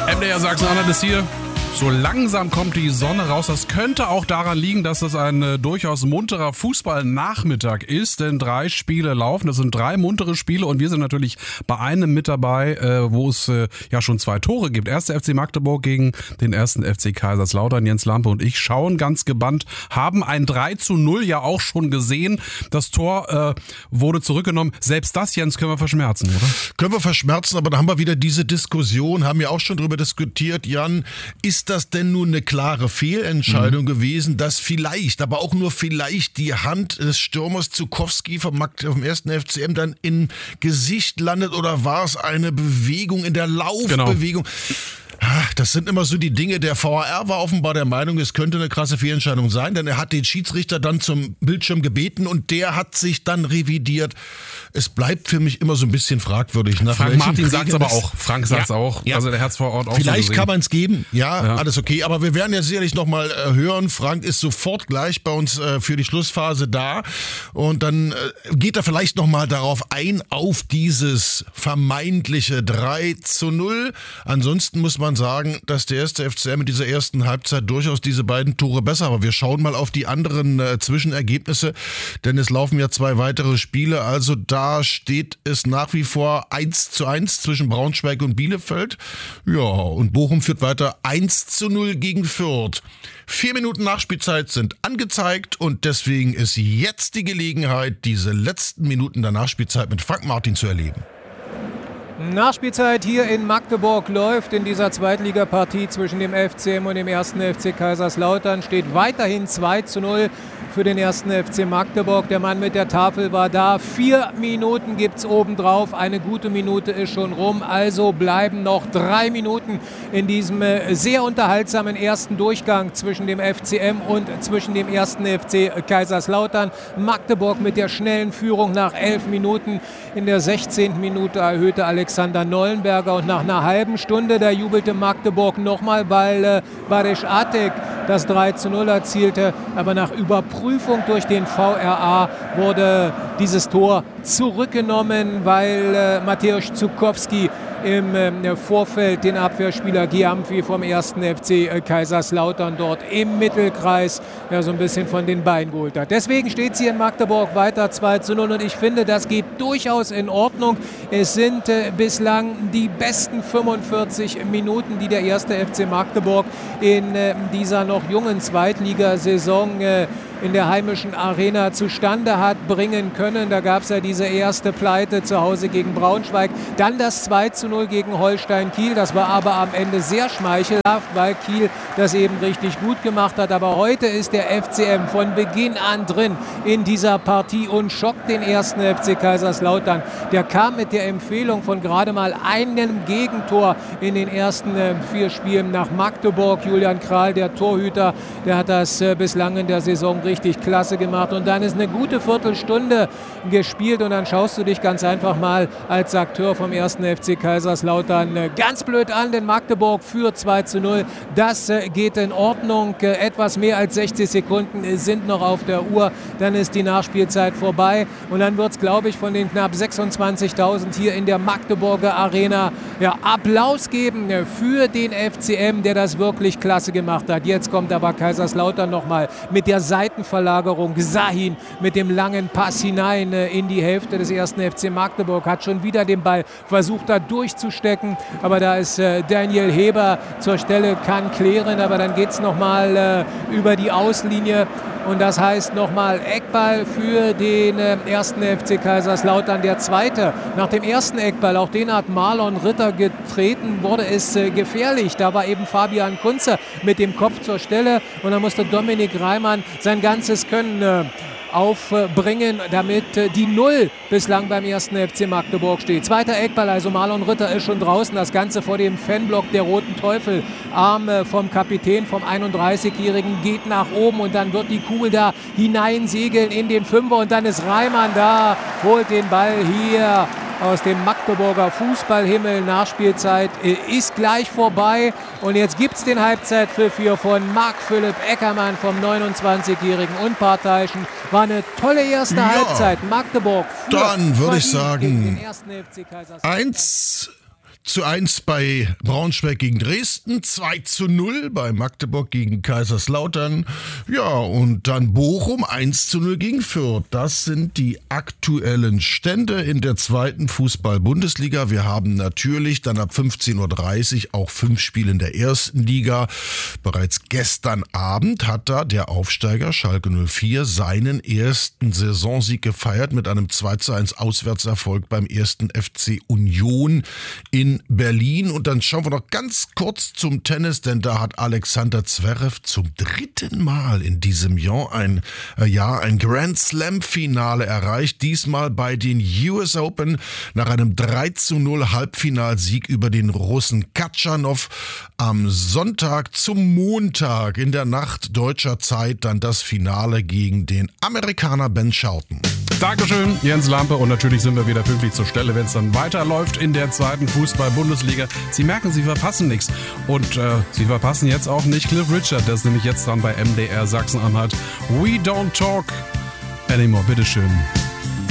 MDR Sachsen-Anhalt ist hier. So langsam kommt die Sonne raus. Das könnte auch daran liegen, dass es ein durchaus munterer Fußballnachmittag ist, denn 3 Spiele laufen. Das sind 3 muntere Spiele und wir sind natürlich bei einem mit dabei, wo es ja schon 2 Tore gibt. 1. FC Magdeburg gegen den 1. FC Kaiserslautern. Jens Lampe und ich schauen ganz gebannt, haben ein 3:0 ja auch schon gesehen. Das Tor wurde zurückgenommen. Selbst das, Jens, können wir verschmerzen, oder? Können wir verschmerzen, aber da haben wir wieder diese Diskussion, haben ja auch schon drüber diskutiert, Jan, ist das denn nun eine klare Fehlentscheidung gewesen, dass vielleicht, aber auch nur vielleicht die Hand des Stürmers Zukowski vom 1. FCM dann im Gesicht landet oder war es eine Bewegung in der Laufbewegung? Genau. Das sind immer so die Dinge. Der VAR war offenbar der Meinung, es könnte eine krasse Fehlentscheidung sein, denn er hat den Schiedsrichter dann zum Bildschirm gebeten und der hat sich dann revidiert. Es bleibt für mich immer so ein bisschen fragwürdig. Frank Martin sagt es aber auch. Frank sagt es auch. Ja. Also der hat es vor Ort auch vielleicht so kann man es geben. Ja, alles okay. Aber wir werden ja sicherlich nochmal hören. Frank ist sofort gleich bei uns für die Schlussphase da. Und dann geht er vielleicht nochmal darauf ein, auf dieses vermeintliche 3:0. Ansonsten muss man sagen, dass der 1. FCM mit dieser ersten Halbzeit durchaus diese beiden Tore besser. Aber wir schauen mal auf die anderen Zwischenergebnisse, denn es laufen ja 2 weitere Spiele. Also da steht es nach wie vor 1:1 zwischen Braunschweig und Bielefeld. Ja, und Bochum führt weiter 1:0 gegen Fürth. 4 Minuten Nachspielzeit sind angezeigt und deswegen ist jetzt die Gelegenheit, diese letzten Minuten der Nachspielzeit mit Frank Martin zu erleben. Nachspielzeit hier in Magdeburg läuft in dieser Zweitligapartie zwischen dem FCM und dem 1. FC Kaiserslautern. Steht weiterhin 2:0 für den 1. FC Magdeburg. Der Mann mit der Tafel war da. 4 Minuten gibt es obendrauf. Eine gute Minute ist schon rum. Also bleiben noch 3 Minuten in diesem sehr unterhaltsamen ersten Durchgang zwischen dem FCM und zwischen dem 1. FC Kaiserslautern. Magdeburg mit der schnellen Führung nach 11 Minuten. In der 16. Minute erhöhte Alexander Nollenberger und nach einer halben Stunde, da jubelte Magdeburg nochmal, weil Barış Atek das 3:0 erzielte. Aber nach Überprüfung durch den VAR wurde dieses Tor zurückgenommen, weil Mateusz Zukowski im Vorfeld den Abwehrspieler Giamfi vom 1. FC Kaiserslautern dort im Mittelkreis ja so ein bisschen von den Beinen geholt hat. Deswegen steht es hier in Magdeburg weiter 2:0 und ich finde, das geht durchaus in Ordnung. Es sind bislang die besten 45 Minuten, die der 1. FC Magdeburg in dieser noch jungen Zweitligasaison in der heimischen Arena zustande hat bringen können. Da gab es ja diese erste Pleite zu Hause gegen Braunschweig. Dann das 2:0 gegen Holstein Kiel. Das war aber am Ende sehr schmeichelhaft, weil Kiel das eben richtig gut gemacht hat. Aber heute ist der FCM von Beginn an drin in dieser Partie und schockt den 1. FC Kaiserslautern. Der kam mit der Empfehlung von gerade mal einem Gegentor in den ersten 4 Spielen nach Magdeburg. Julian Kral, der Torhüter, der hat das bislang in der Saison richtig klasse gemacht. Und dann ist eine gute Viertelstunde gespielt und dann schaust du dich ganz einfach mal als Akteur vom 1. FC Kaiserslautern ganz blöd an, denn Magdeburg führt 2:0. Das geht in Ordnung. Etwas mehr als 60 Sekunden sind noch auf der Uhr. Dann ist die Nachspielzeit vorbei und dann wird es, glaube ich, von den knapp 26.000 hier in der Magdeburger Arena Applaus geben für den FCM, der das wirklich klasse gemacht hat. Jetzt kommt aber Kaiserslautern nochmal mit der Seitenverlagerung. Sahin mit dem langen Pass hinein in die Hälfte des 1. FC Magdeburg, hat schon wieder den Ball versucht, da durchzustecken, aber da ist Daniel Heber zur Stelle, kann klären, aber dann geht es nochmal über die Auslinie und das heißt nochmal Eckball für den 1. FC Kaiserslautern, der zweite. Nach dem ersten Eckball, auch den hat Marlon Ritter getreten, wurde es gefährlich. Da war eben Fabian Kunze mit dem Kopf zur Stelle und dann musste Dominik Reimann sein ganzes Können aufbringen, damit die 0 bislang beim 1. FC Magdeburg steht. Zweiter Eckball, also Marlon Ritter ist schon draußen, das Ganze vor dem Fanblock der Roten Teufel. Arm vom Kapitän, vom 31-Jährigen, geht nach oben und dann wird die Kugel da hineinsegeln in den Fünfer und dann ist Reimann da, holt den Ball hier aus dem Magdeburger Fußballhimmel. Nachspielzeit ist gleich vorbei und jetzt gibt es den Halbzeitpfiff hier von Marc-Philipp Eckermann vom 29-jährigen Unparteiischen. War eine tolle erste Halbzeit. Magdeburg führt. Dann würde ich sagen 1 1:1 bei Braunschweig gegen Dresden, 2:0 bei Magdeburg gegen Kaiserslautern. Ja, und dann Bochum 1:0 gegen Fürth. Das sind die aktuellen Stände in der zweiten Fußball-Bundesliga. Wir haben natürlich dann ab 15:30 Uhr auch 5 Spiele in der ersten Liga. Bereits gestern Abend hat da der Aufsteiger Schalke 04 seinen ersten Saisonsieg gefeiert mit einem 2:1 Auswärtserfolg beim 1. FC Union in Berlin. Und dann schauen wir noch ganz kurz zum Tennis, denn da hat Alexander Zverev zum 3. Mal in diesem Jahr ein Grand Slam-Finale erreicht. Diesmal bei den US Open nach einem 3:0 Halbfinalsieg über den Russen Katschanov. Am Sonntag zum Montag in der Nacht deutscher Zeit dann das Finale gegen den Amerikaner Ben Shelton. Dankeschön, Jens Lampe. Und natürlich sind wir wieder pünktlich zur Stelle, wenn es dann weiterläuft in der zweiten Fußball-Bundesliga. Sie merken, Sie verpassen nichts. Und Sie verpassen jetzt auch nicht Cliff Richard. Das ist nämlich jetzt dann bei MDR Sachsen-Anhalt. We don't talk anymore. Bitteschön.